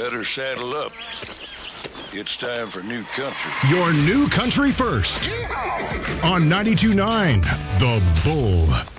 Better saddle up. It's time for New Country. Your New Country first on 92.9 The Bull.